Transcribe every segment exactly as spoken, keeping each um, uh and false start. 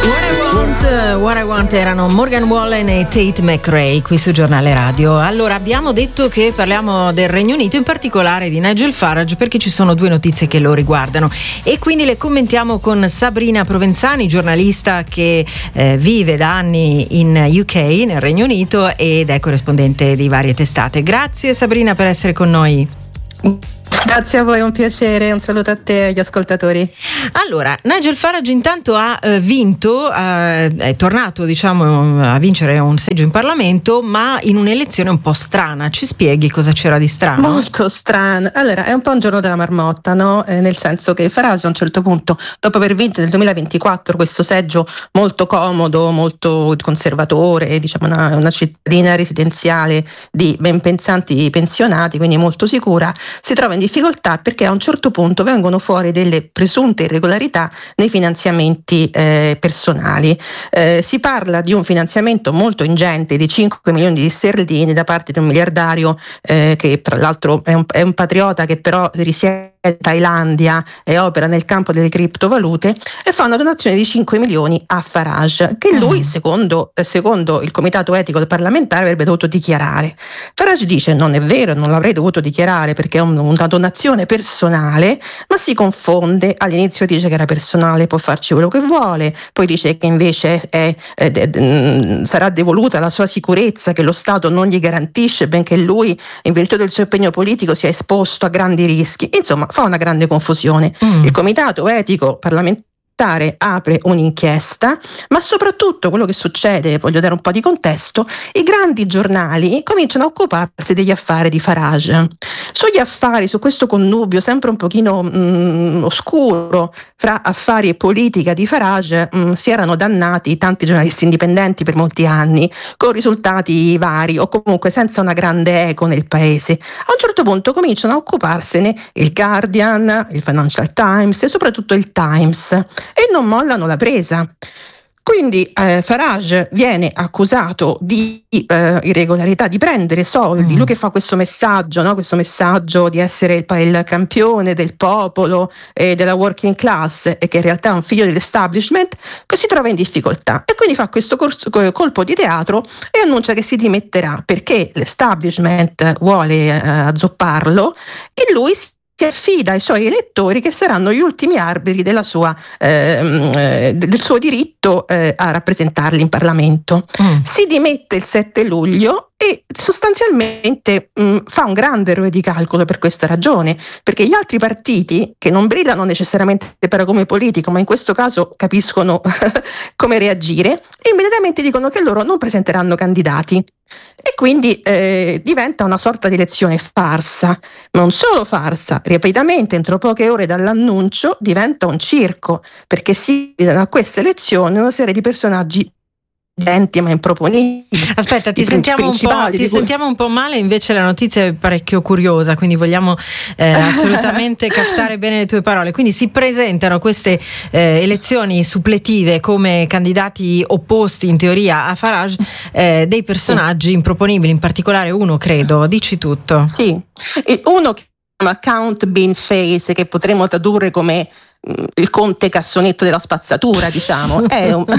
What I Want erano Morgan Wallen e Tate McRae qui su Giornale Radio. Allora, abbiamo detto che parliamo del Regno Unito, in particolare di Nigel Farage, perché ci sono due notizie che lo riguardano e quindi le commentiamo con Sabrina Provenzani, giornalista che eh, vive da anni in U K, nel Regno Unito, ed è corrispondente di varie testate. Grazie Sabrina per essere con noi. Grazie a voi, è un piacere, un saluto a te e agli ascoltatori. Allora, Nigel Farage intanto ha eh, vinto, eh, è tornato diciamo a vincere un seggio in Parlamento, ma in un'elezione un po' strana. Ci spieghi cosa c'era di strano? Molto strano. Allora, è un po' un giorno della marmotta, no? Eh, nel senso che Farage a un certo punto, dopo aver vinto nel duemilaventiquattro questo seggio molto comodo, molto conservatore, diciamo una, una cittadina residenziale di ben pensanti pensionati, quindi molto sicura, si trova in difficoltà perché a un certo punto vengono fuori delle presunte irregolarità nei finanziamenti eh, personali. Eh, si parla di un finanziamento molto ingente di cinque milioni di sterline da parte di un miliardario eh, che tra l'altro è un, è un patriota che però risiede in Thailandia e opera nel campo delle criptovalute, e fa una donazione di cinque milioni a Farage che lui, secondo, secondo il comitato etico del parlamentare, avrebbe dovuto dichiarare. Farage dice: non è vero, non l'avrei dovuto dichiarare perché è un, una donazione personale, ma si confonde. All'inizio dice che era personale, può farci quello che vuole, poi dice che invece è, è, è, è, sarà devoluta la sua sicurezza, che lo Stato non gli garantisce, benché lui in virtù del suo impegno politico sia esposto a grandi rischi. Insomma, fa una grande confusione. Mm. Il comitato etico parlamentare apre un'inchiesta, ma soprattutto quello che succede, voglio dare un po' di contesto, i grandi giornali cominciano a occuparsi degli affari di Farage. Sugli affari, su questo connubio sempre un pochino mh, oscuro fra affari e politica di Farage, mh, si erano dannati tanti giornalisti indipendenti per molti anni, con risultati vari o comunque senza una grande eco nel paese. A un certo punto cominciano a occuparsene il Guardian, il Financial Times e soprattutto il Times, e non mollano la presa. Quindi eh, Farage viene accusato di eh, irregolarità, di prendere soldi, mm. lui che fa questo messaggio, no? questo messaggio di essere il, il campione del popolo e della working class, e che in realtà è un figlio dell'establishment, che si trova in difficoltà e quindi fa questo corso, colpo di teatro e annuncia che si dimetterà perché l'establishment vuole eh, azzopparlo, e lui si si affida ai suoi elettori, che saranno gli ultimi arbitri della sua, eh, del suo diritto eh, a rappresentarli in Parlamento. Mm. Si dimette il sette luglio e sostanzialmente mh, fa un grande errore di calcolo per questa ragione, perché gli altri partiti, che non brillano necessariamente per come politico, ma in questo caso capiscono come reagire, immediatamente dicono che loro non presenteranno candidati. E quindi eh, diventa una sorta di elezione farsa, ma non solo farsa, rapidamente, entro poche ore dall'annuncio, diventa un circo, perché si danno a questa elezione una serie di personaggi ma improponibili. Aspetta, ti, sentiamo un, po', ti cui... sentiamo un po' male, invece la notizia è parecchio curiosa, quindi vogliamo eh, assolutamente captare bene le tue parole. Quindi si presentano queste eh, elezioni suppletive come candidati opposti in teoria a Farage, eh, dei personaggi sì. improponibili, in particolare uno, credo, dici tutto. Sì, uno che si chiama Count Beanface, che potremmo tradurre come il conte cassonetto della spazzatura, diciamo. È un,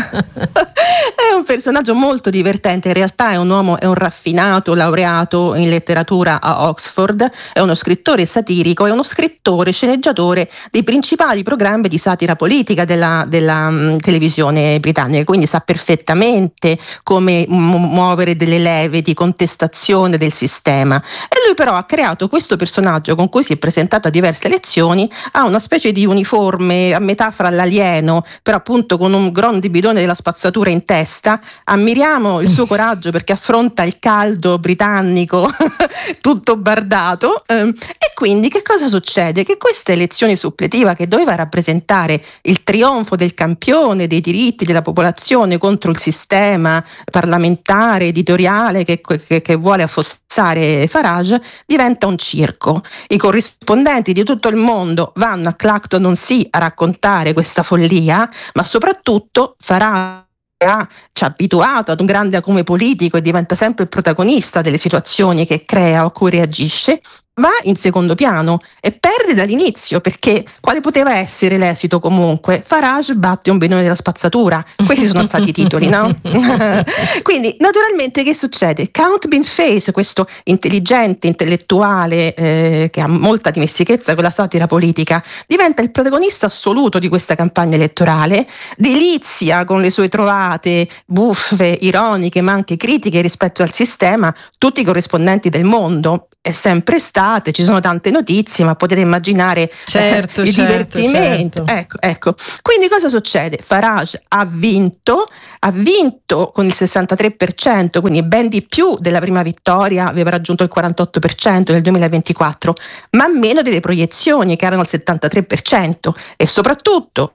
è un personaggio molto divertente. In realtà è un uomo, è un raffinato laureato in letteratura a Oxford, è uno scrittore satirico, è uno scrittore sceneggiatore dei principali programmi di satira politica della, della um, televisione britannica, quindi sa perfettamente come mu- muovere delle leve di contestazione del sistema. E lui però ha creato questo personaggio con cui si è presentato a diverse elezioni, ha una specie di uniforme a metà fra l'alieno, però appunto con un grande bidone della spazzatura in testa. Ammiriamo il suo coraggio perché affronta il caldo britannico tutto bardato, ehm, e quindi che cosa succede? Che questa elezione suppletiva, che doveva rappresentare il trionfo del campione dei diritti della popolazione contro il sistema parlamentare, editoriale che, che, che vuole affossare Farage, diventa un circo. I corrispondenti di tutto il mondo vanno a Clacton on Sea a raccontare questa follia, ma soprattutto Farage ci ha abituato ad un grande acume politico e diventa sempre il protagonista delle situazioni che crea o a cui reagisce. va in secondo piano e perde dall'inizio, perché quale poteva essere l'esito comunque? Farage batte un bidone della spazzatura, questi sono stati i titoli, no? Quindi naturalmente che succede? Count Binface, questo intelligente intellettuale eh, che ha molta dimestichezza con la satira politica, diventa il protagonista assoluto di questa campagna elettorale, delizia con le sue trovate buffe, ironiche ma anche critiche rispetto al sistema tutti i corrispondenti del mondo. È sempre state, ci sono tante notizie, ma potete immaginare certo, eh, il certo, divertimento. Certo. Ecco, ecco. Quindi cosa succede? Farage ha vinto, ha vinto con il sessantatré per cento, quindi ben di più della prima vittoria, aveva raggiunto il quarantotto per cento nel duemilaventiquattro, ma meno delle proiezioni che erano il settantatré per cento, e soprattutto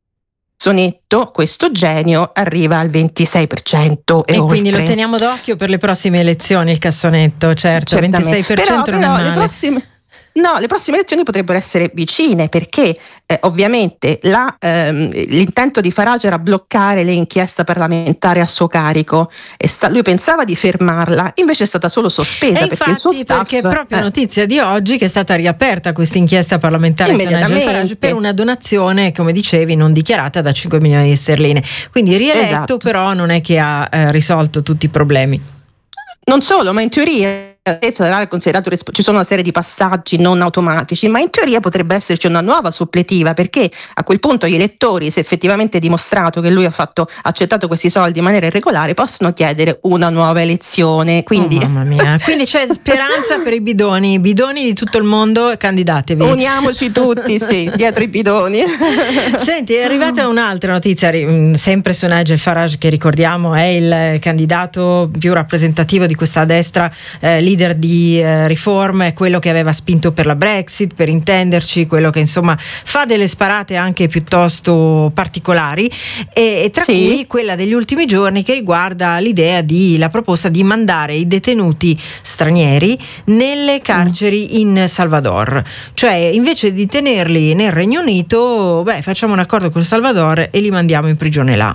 Sonetto, questo genio, arriva al ventisei per cento e, e oltre. Quindi lo teniamo d'occhio per le prossime elezioni, il cassonetto, certo, Certamente. ventisei per cento però, non però, è male. Le prossime, no, le prossime elezioni potrebbero essere vicine, perché eh, ovviamente la, ehm, l'intento di Farage era bloccare le inchieste parlamentari a suo carico, e sta, lui pensava di fermarla, invece è stata solo sospesa, e perché infatti, il suo staff, perché è proprio eh, notizia di oggi che è stata riaperta questa inchiesta parlamentare su Nigel Farage per una donazione, come dicevi, non dichiarata da cinque milioni di sterline. Quindi rieletto, esatto. Però non è che ha eh, risolto tutti i problemi. Non solo, ma in teoria sarà considerato, ci sono una serie di passaggi non automatici, ma in teoria potrebbe esserci una nuova suppletiva, perché a quel punto gli elettori, se effettivamente è dimostrato che lui ha fatto accettato questi soldi in maniera irregolare, possono chiedere una nuova elezione. Quindi, oh, mamma mia. Quindi c'è speranza per i bidoni, bidoni di tutto il mondo, candidatevi. Uniamoci tutti, sì, dietro i bidoni. Senti, è arrivata un'altra notizia, sempre su Nigel Farage, che ricordiamo è il candidato più rappresentativo di questa destra, eh, leader di eh, riforma, è quello che aveva spinto per la Brexit, per intenderci, quello che insomma fa delle sparate anche piuttosto particolari, e, e tra sì. cui quella degli ultimi giorni che riguarda l'idea di la proposta di mandare i detenuti stranieri nelle carceri in Salvador, cioè invece di tenerli nel Regno Unito, beh, facciamo un accordo con il Salvador e li mandiamo in prigione là.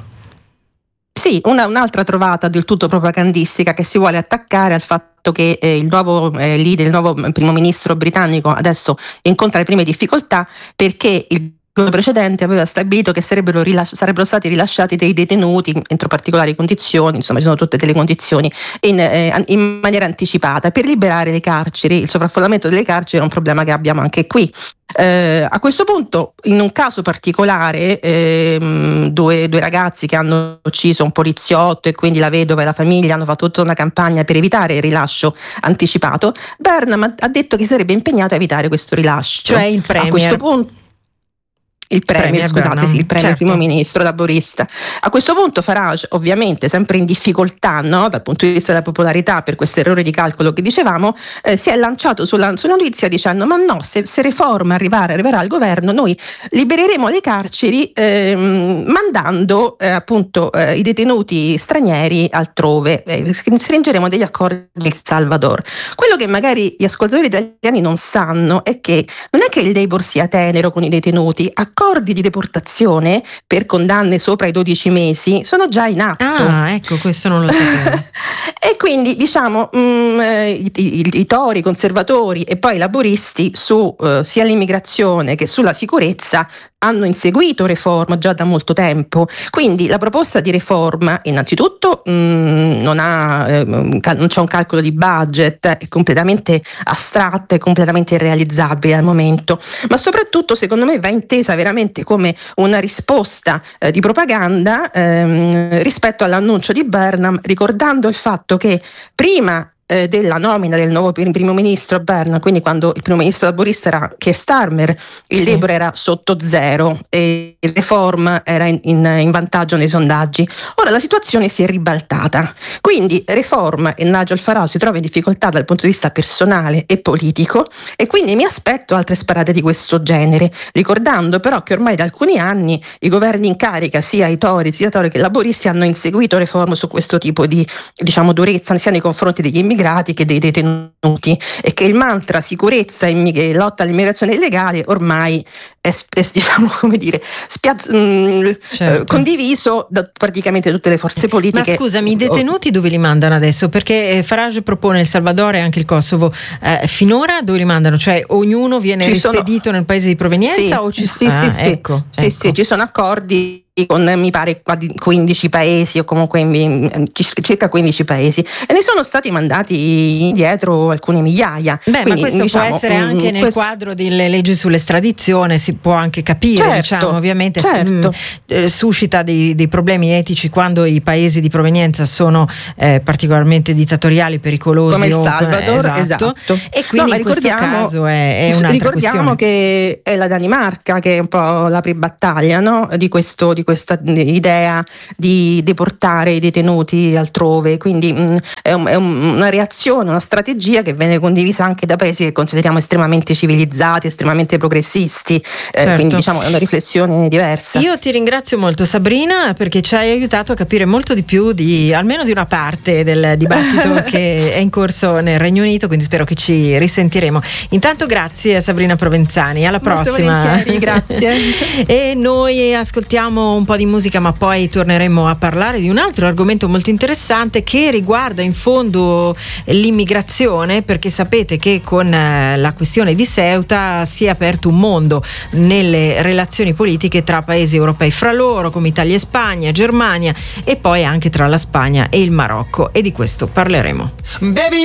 Sì, una, un'altra trovata del tutto propagandistica che si vuole attaccare al fatto che eh, il nuovo eh, leader, il nuovo primo ministro britannico adesso incontra le prime difficoltà perché il quello precedente aveva stabilito che sarebbero, rilasci- sarebbero stati rilasciati dei detenuti entro particolari condizioni, insomma ci sono tutte delle condizioni, in, eh, in maniera anticipata per liberare le carceri. Il sovraffollamento delle carceri è un problema che abbiamo anche qui. Eh, a questo punto, in un caso particolare, ehm, due, due ragazzi che hanno ucciso un poliziotto e quindi la vedova e la famiglia hanno fatto tutta una campagna per evitare il rilascio anticipato, Burnham ha detto che sarebbe impegnato a evitare questo rilascio. Cioè il premier. A questo punto Il premier, premier scusate, Burnham. sì, il premier certo. primo ministro laborista. A questo punto Farage, ovviamente sempre in difficoltà, no, dal punto di vista della popolarità per questo errore di calcolo che dicevamo, eh, si è lanciato sulla, sulla notizia dicendo: ma no, se, se Reform arrivare, arriverà al governo, noi libereremo le carceri ehm, mandando eh, appunto eh, i detenuti stranieri altrove, eh, stringeremo degli accordi con il Salvador. Quello che magari gli ascoltatori italiani non sanno è che non è che il Labour sia tenero con i detenuti. Accordi di deportazione per condanne sopra i dodici mesi sono già in atto. Ah, ecco, questo non lo sapevo. E quindi diciamo mh, i, i, i tori, i conservatori e poi i laboristi su uh, sia l'immigrazione che sulla sicurezza hanno inseguito Reform già da molto tempo. Quindi la proposta di Reform innanzitutto mh, non ha eh, non c'è un calcolo di budget, è completamente astratta e completamente irrealizzabile al momento, ma soprattutto secondo me va intesa veramente come una risposta eh, di propaganda ehm, rispetto all'annuncio di Burnham, ricordando il fatto che prima eh, della nomina del nuovo primo ministro Burnham, quindi quando il primo ministro laborista era Keir Starmer, il sì. Labour era sotto zero e il Reform era in, in, in vantaggio nei sondaggi. Ora la situazione si è ribaltata, quindi Reform e Nigel Farage si trovano in difficoltà dal punto di vista personale e politico, e quindi mi aspetto altre sparate di questo genere, ricordando però che ormai da alcuni anni i governi in carica, sia i Tory sia i Tory che i laboristi, hanno inseguito Reform su questo tipo di, diciamo, durezza sia nei confronti degli immigrati immigrati che dei detenuti, e che il mantra sicurezza e lotta all'immigrazione illegale ormai è, è diciamo, come dire, spiaz- mh, certo. eh, condiviso da praticamente tutte le forze politiche. Ma scusami, i detenuti dove li mandano adesso? Perché Farage propone il Salvador e anche il Kosovo. Eh, finora dove li mandano? Cioè ognuno viene ci rispedito sono... nel paese di provenienza? Sì, o ci... sì, ah, sì, ecco, sì, ecco. sì, ci sono accordi con mi pare quindici paesi o comunque circa quindici paesi, e ne sono stati mandati indietro alcune migliaia. Beh, Quindi, ma questo diciamo, può essere anche nel questo... quadro delle leggi sull'estradizione, si può anche capire, certo, diciamo, ovviamente certo. mh, eh, suscita dei, dei problemi etici quando i paesi di provenienza sono eh, particolarmente dittatoriali, pericolosi, come il o, Salvador, esatto. esatto. E quindi no, in questo caso è, è un'altra ricordiamo questione. Che è la Danimarca che è un po' l'apribattaglia, no? di questo di questa idea di deportare i detenuti altrove, quindi mh, è, un, è un, una reazione, una strategia che viene condivisa anche da paesi che consideriamo estremamente civilizzati, estremamente progressisti, certo. eh, quindi diciamo è una riflessione diversa. Io ti ringrazio molto, Sabrina, perché ci hai aiutato a capire molto di più di almeno di una parte del dibattito che è in corso nel Regno Unito, quindi spero che ci risentiremo. Intanto grazie a Sabrina Provenzani, alla molto prossima. Grazie. E noi ascoltiamo un po' di musica, ma poi torneremo a parlare di un altro argomento molto interessante che riguarda in fondo l'immigrazione, perché sapete che con la questione di Ceuta si è aperto un mondo nelle relazioni politiche tra paesi europei fra loro, come Italia e Spagna, Germania, e poi anche tra la Spagna e il Marocco, e di questo parleremo. Baby